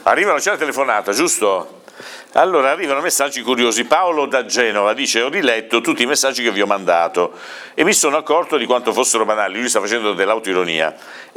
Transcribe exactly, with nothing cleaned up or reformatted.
Arrivano, c'è la telefonata, giusto? Allora arrivano messaggi curiosi. Paolo da Genova dice: ho riletto tutti i messaggi che vi ho mandato e mi sono accorto di quanto fossero banali. Lui sta facendo dell'autoironia